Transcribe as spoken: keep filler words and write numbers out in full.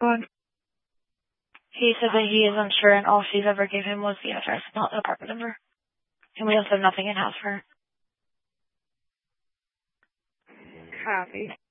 on? He said that he is unsure and all she's ever given him was the address, not the apartment number. And we also have nothing in house for her. Copy.